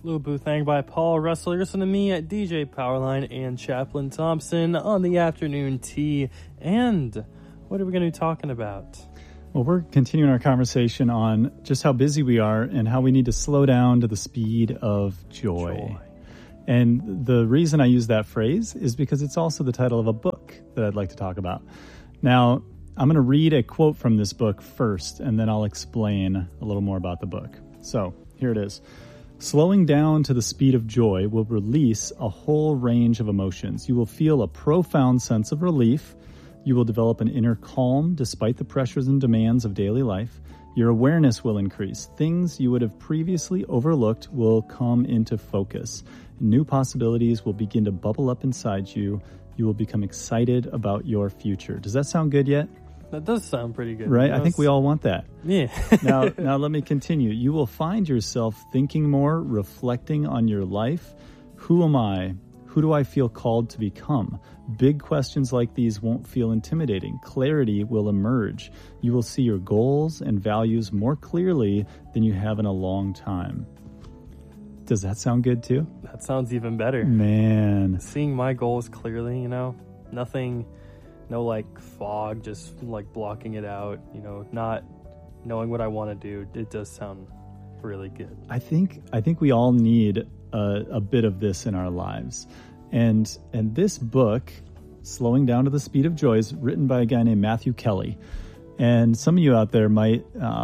Blue Boothang by Paul Russell. You're listening to me at DJ Powerline and Chaplain Thompson on the afternoon tea. And what are we going to be talking about? Well, we're continuing our conversation on just how busy we are and how we need to slow down to the speed of joy. And the reason I use that phrase is because it's also the title of a book that I'd like to talk about. Now, I'm going to read a quote from this book first, and then I'll explain a little more about the book. So, here it is. Slowing down to the speed of joy will release a whole range of emotions. You will feel a profound sense of relief. You will develop an inner calm despite the pressures and demands of daily life. Your awareness will increase. Things you would have previously overlooked will come into focus. New possibilities will begin to bubble up inside you. You will become excited about your future. Does that sound good yet? That does sound pretty good. Right? I think we all want that. Yeah. Now let me continue. You will find yourself thinking more, reflecting on your life. Who am I? Who do I feel called to become? Big questions like these won't feel intimidating. Clarity will emerge. You will see your goals and values more clearly than you have in a long time. Does that sound good too? That sounds even better. Man. Seeing my goals clearly, nothing, no like fog, just like blocking it out, not knowing what I want to do. It does sound really good. I think we all need a bit of this in our lives. And this book, Slowing Down to the Speed of Joy, is written by a guy named Matthew Kelly. And some of you out there might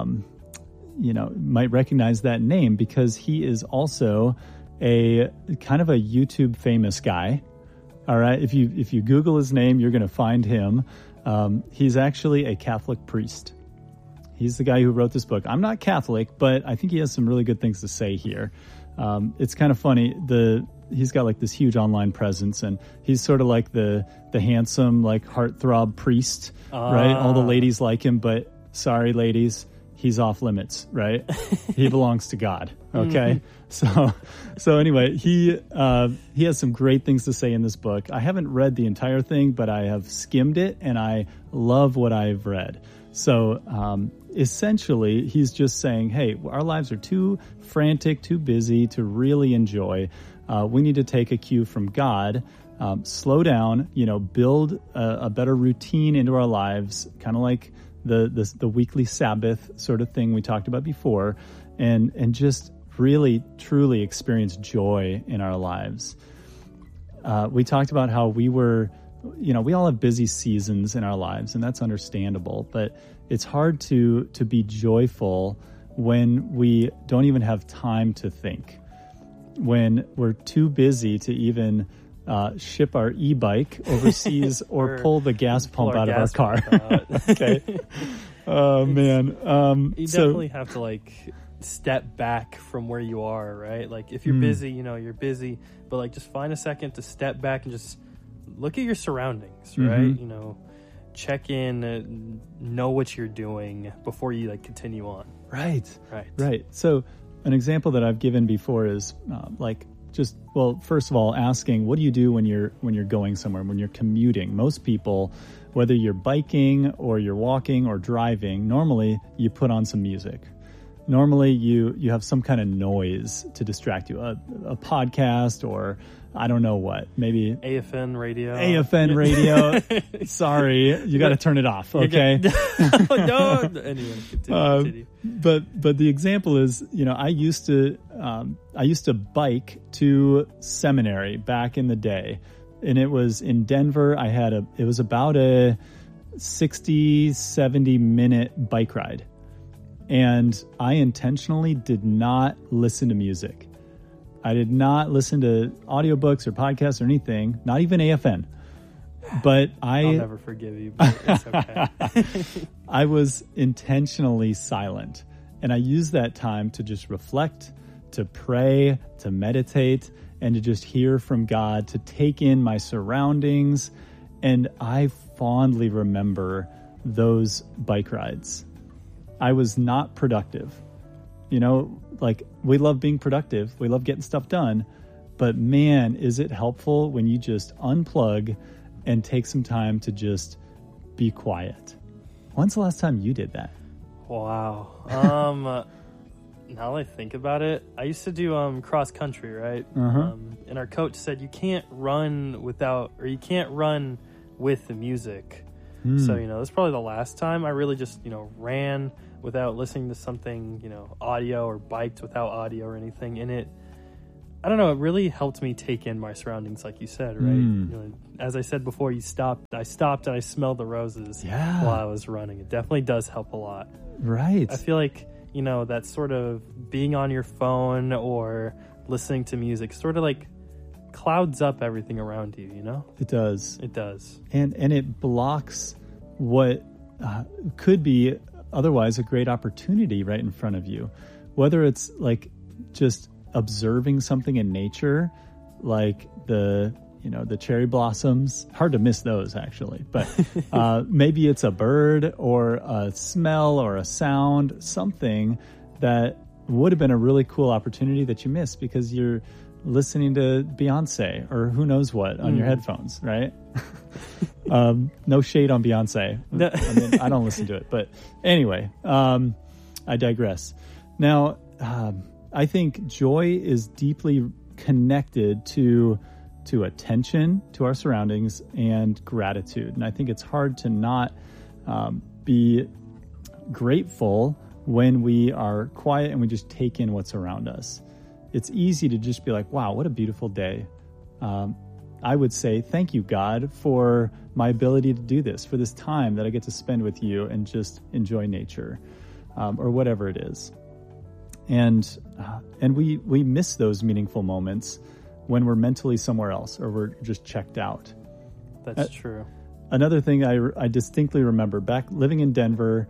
recognize that name because he is also a kind of a YouTube famous guy. All right. If you Google his name, you're going to find him. He's actually a Catholic priest. He's the guy who wrote this book. I'm not Catholic, but I think he has some really good things to say here. It's kind of funny. He's got like this huge online presence, and he's sort of like the handsome, like heartthrob priest, right? All the ladies like him, but sorry, ladies, he's off limits, right? He belongs to God. Okay. So anyway, he has some great things to say in this book. I haven't read the entire thing, but I have skimmed it and I love what I've read. So, essentially he's just saying, hey, our lives are too frantic, too busy to really enjoy. We need to take a cue from God, slow down, build a better routine into our lives, kind of like the weekly Sabbath sort of thing we talked about before, and just really, truly experience joy in our lives. We talked about how we all have busy seasons in our lives, and that's understandable, but it's hard to be joyful when we don't even have time to think, when we're too busy to even ship our e-bike overseas or pull the gas pump out of our car. Okay. Oh, man. You definitely have to step back from where you are, right? Like if you're busy, you're busy, but just find a second to step back and just look at your surroundings, right? Check in, know what you're doing before you continue on. Right. So an example that I've given before is first of all, asking, what do you do when you're going somewhere, when you're commuting? Most people, whether you're biking or you're walking or driving, normally you put on some music. Normally you have some kind of noise to distract you, a podcast or I don't know what, maybe AFN radio. Sorry, you got to turn it off. Okay. No. Anyway, continue. But the example is, I used to bike to seminary back in the day, and it was in Denver. It was about a 60-70 minute bike ride. And I intentionally did not listen to music. I did not listen to audiobooks or podcasts or anything, not even AFN. But I'll never forgive you, but it's okay. I was intentionally silent. And I used that time to just reflect, to pray, to meditate, and to just hear from God, to take in my surroundings. And I fondly remember those bike rides. I was not productive. We love being productive. We love getting stuff done. But man, is it helpful when you just unplug and take some time to just be quiet. When's the last time you did that? Wow. now that I think about it, I used to do cross country, right? And our coach said you can't run you can't run with the music. So, that's probably the last time I really just, ran without listening to something, audio, or biked without audio or anything. And it really helped me take in my surroundings, like you said, right? As I said before, I stopped and I smelled the roses while I was running. It definitely does help a lot. Right. I feel like, that sort of being on your phone or listening to music sort of like clouds up everything around you, It does. It does. And it blocks what could be otherwise a great opportunity right in front of you. Whether it's like just observing something in nature, like the cherry blossoms. Hard to miss those, actually. But maybe it's a bird or a smell or a sound, something that would have been a really cool opportunity that you missed because you're listening to Beyonce or who knows what on your headphones, right? No shade on Beyonce. I mean, I don't listen to it. But anyway, I digress. Now, I think joy is deeply connected to attention to our surroundings and gratitude. And I think it's hard to not be grateful when we are quiet and we just take in what's around us. It's easy to just be like, wow, what a beautiful day. I would say, thank you, God, for my ability to do this, for this time that I get to spend with you and just enjoy nature, or whatever it is. And we miss those meaningful moments when we're mentally somewhere else or we're just checked out. That's true. Another thing I distinctly remember back living in Denver,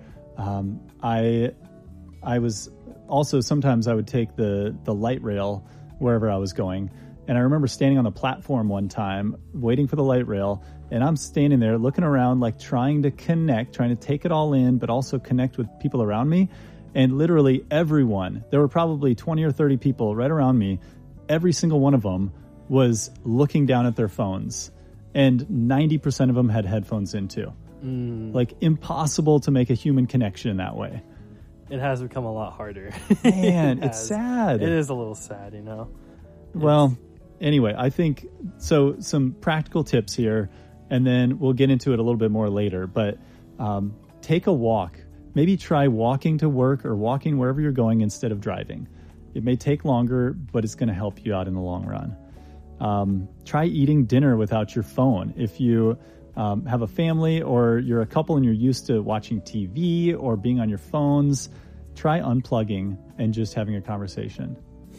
I was also sometimes I would take the light rail wherever I was going. And I remember standing on the platform one time waiting for the light rail, and I'm standing there looking around, like trying to take it all in, but also connect with people around me. And literally everyone, there were probably 20 or 30 people right around me. Every single one of them was looking down at their phones, and 90% of them had headphones in too. Like impossible to make a human connection that way. It has become a lot harder. Man, it's sad. It is a little sad, Well, anyway, I think so. Some practical tips here, and then we'll get into it a little bit more later. But take a walk. Maybe try walking to work or walking wherever you're going instead of driving. It may take longer, but it's going to help you out in the long run. Try eating dinner without your phone. If you have a family or you're a couple and you're used to watching TV or being on your phones, try unplugging and just having a conversation.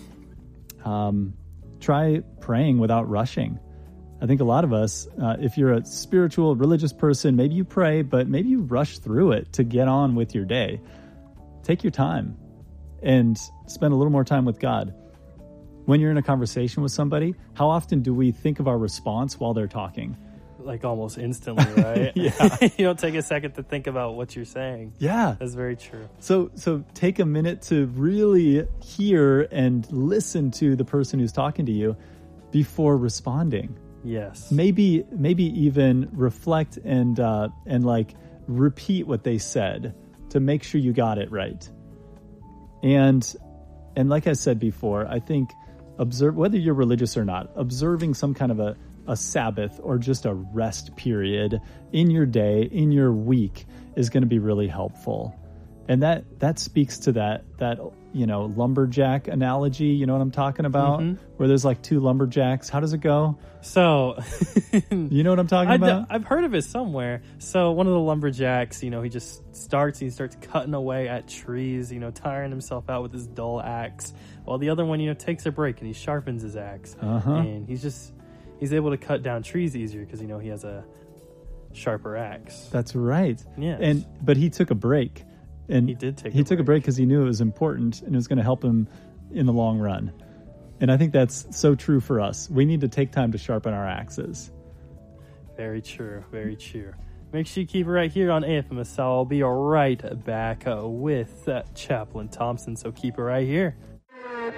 Try praying without rushing. I think a lot of us, if you're a spiritual, religious person, maybe you pray, but maybe you rush through it to get on with your day. Take your time and spend a little more time with God. When you're in a conversation with somebody, how often do we think of our response while they're talking? Like almost instantly, right? Yeah. You don't take a second to think about what you're saying. Yeah. That's very true. So take a minute to really hear and listen to the person who's talking to you before responding. Yes. Maybe even reflect and like repeat what they said to make sure you got it right. And like I said before, I think observe, whether you're religious or not, observing some kind of a Sabbath or just a rest period in your day, in your week, is going to be really helpful. And that speaks to that lumberjack analogy, you know what I'm talking about? Mm-hmm. Where there's like two lumberjacks. How does it go? So you know what I'm talking about? I've heard of it somewhere. So one of the lumberjacks, he just starts cutting away at trees, tiring himself out with his dull axe, while the other one, takes a break and he sharpens his axe. And he's able to cut down trees easier because, he has a sharper axe. That's right. Yeah. But he took a break. And he did take a break because he knew it was important and it was going to help him in the long run. And I think that's so true for us. We need to take time to sharpen our axes. Very true. Very true. Make sure you keep it right here on AFMSL. I'll be right back with Chaplain Thompson. So keep it right here.